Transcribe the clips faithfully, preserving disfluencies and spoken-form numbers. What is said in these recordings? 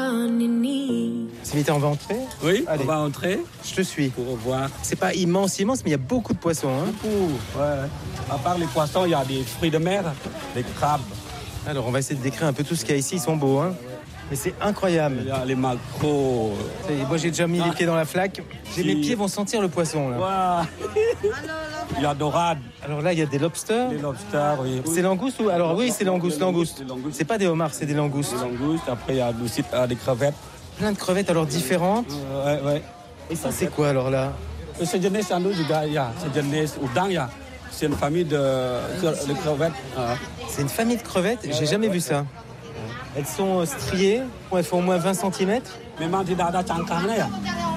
Simita, on va entrer? Oui, allez. On va entrer. Je te suis. Pour voir. C'est pas immense, immense, mais il y a beaucoup de poissons. Hein. Beaucoup, ouais. À part les poissons, il y a des fruits de mer, des crabes. Alors, on va essayer de décrire un peu tout ce qu'il y a ici. Ils sont beaux, hein. Mais c'est incroyable. Il y a les maquereaux. Moi, j'ai déjà mis ah. les pieds dans la flaque. J'ai, mes pieds vont sentir le poisson, là. Wow. Il y a dorade. Alors là, il y a des lobsters. Des lobsters, oui. C'est langoustes ou... Alors oui, c'est langoustes, langoustes. langoustes. C'est pas des homards, c'est des langoustes. Des langoustes. Après, il y a aussi euh, des crevettes. Plein de crevettes, alors différentes. Euh, ouais, ouais. Et ça, c'est quoi, alors là? C'est jenis anu juga, ya. C'est jenis udang, ya. C'est une famille de, de crevettes. Euh. C'est une famille de crevettes. J'ai jamais vu ça. Elles sont striées. Elles font au moins vingt centimètres. Memang tidak ada cangkangnya, ya.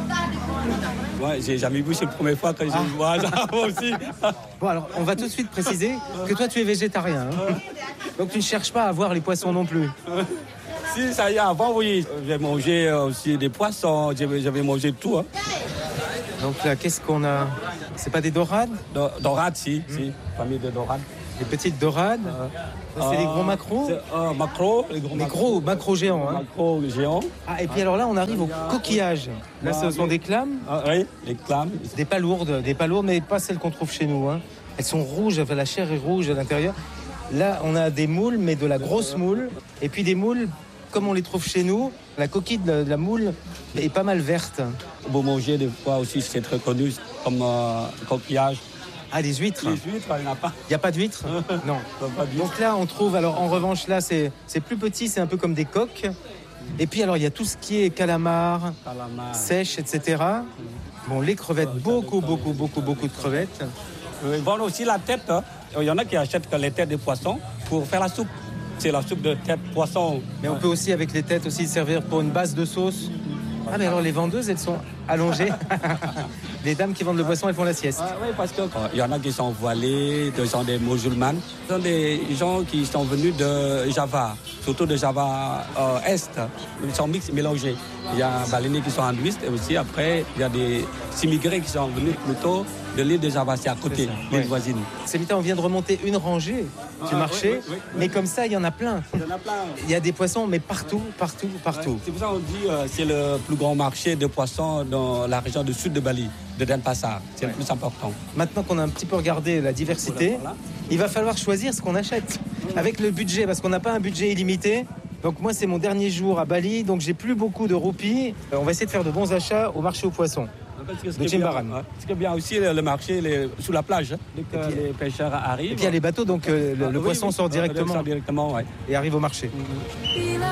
Ouais, j'ai jamais vu, c'est la première fois que je ah. vois ça, moi aussi. Bon, alors, on va tout de suite préciser que toi, tu es végétarien. Hein. Donc, tu ne cherches pas à voir les poissons non plus. Si, ça y est, avant, oui. J'ai mangé aussi des poissons, j'avais mangé tout. Hein. Donc là, qu'est-ce qu'on a? C'est pas des dorades? Do, dorades, si, mmh. si, famille de dorades. Des petites dorades euh, C'est euh, les gros maquereaux euh, Maquereaux, les gros Les gros maquereaux géants. Hein. Maquereaux géants. Ah, et puis alors là, on arrive aux coquillages. Là, ah, ce sont oui. des clames. Ah, oui, les clames. Des palourdes, des palourdes, mais pas celles qu'on trouve chez nous. Hein. Elles sont rouges, enfin, la chair est rouge à l'intérieur. Là, on a des moules, mais de la grosse moule. Et puis des moules, comme on les trouve chez nous, la coquille de la, de la moule est pas mal verte. Vous mangez des fois aussi, c'est très connu, comme euh, coquillage. Ah, des huîtres? Les huîtres, il n'y en a pas. Il n'y a pas d'huîtres? Non. Pas d'huîtres. Donc là, on trouve, alors en revanche, là, c'est, c'est plus petit, c'est un peu comme des coques. Et puis, alors, il y a tout ce qui est calamar, calamar. sèche, et cetera. Bon, les crevettes, beaucoup, beaucoup, beaucoup, beaucoup de crevettes. Ils vendent aussi la tête. Hein. Il y en a qui achètent que les têtes de poissons pour faire la soupe. C'est la soupe de tête poisson. Mais on peut aussi, avec les têtes, aussi servir pour une base de sauce. Ah, mais alors les vendeuses, elles sont allongées. Les dames qui vendent le poisson, elles font la sieste. Ah, oui, parce qu'il euh, y en a qui sont voilés, des gens des musulmans. Ce sont des gens qui sont venus de Java, surtout de Java euh, Est. Ils sont mix mélangés. Il y a baléniers qui sont hindouistes et aussi après, il y a des immigrés qui sont venus plutôt de l'île de Java, c'est à côté, l'île ouais. voisine. Simita, on vient de remonter une rangée du ah, marché, oui, oui, oui, mais oui. comme ça, il y en a plein. Il y en a plein. Il y a des poissons, mais partout, partout, partout. Ouais, c'est pour ça qu'on dit euh, c'est le plus grand marché de poissons dans la région du sud de Bali, de Denpasar. C'est ouais. le plus important. Maintenant qu'on a un petit peu regardé la diversité, voilà. il va falloir choisir ce qu'on achète. Ouais. Avec le budget, parce qu'on n'a pas un budget illimité. Donc moi, c'est mon dernier jour à Bali, donc j'ai plus beaucoup de roupies. On va essayer de faire de bons achats au marché aux poissons. De Jimbaran. Ce qui est bien aussi, le marché les, sous la plage. Hein, dès que puis, les pêcheurs arrivent. Et puis il y a les bateaux, donc euh, le, ah, le oui, poisson oui, sort directement, sort directement ouais. et arrive au marché. Mm-hmm.